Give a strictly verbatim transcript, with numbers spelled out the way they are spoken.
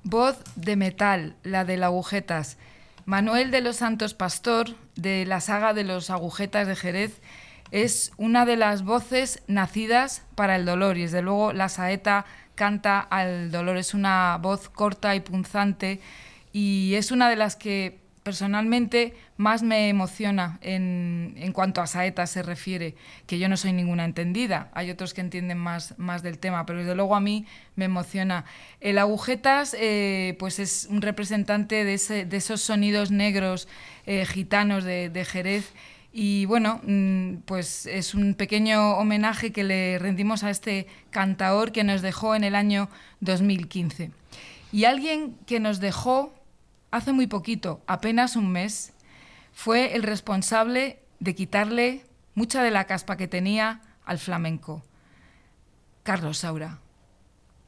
Voz de metal, la del Agujetas. Manuel de los Santos Pastor, de la saga de los Agujetas de Jerez, es una de las voces nacidas para el dolor, y desde luego la saeta canta al dolor. Es una voz corta y punzante, y es una de las que personalmente más me emociona en, en cuanto a saetas se refiere, que yo no soy ninguna entendida, hay otros que entienden más, más del tema, pero desde luego a mí me emociona. El Agujetas eh, pues es un representante de, ese, de esos sonidos negros eh, gitanos de, de Jerez, y bueno, pues es un pequeño homenaje que le rendimos a este cantaor que nos dejó en el año dos mil quince. Y alguien que nos dejó hace muy poquito, apenas un mes, fue el responsable de quitarle mucha de la caspa que tenía al flamenco, Carlos Saura.